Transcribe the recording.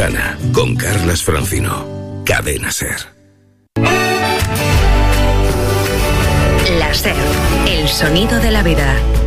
Ventana con Carlas Francino. Cadena SER. La SER, el sonido de la vida.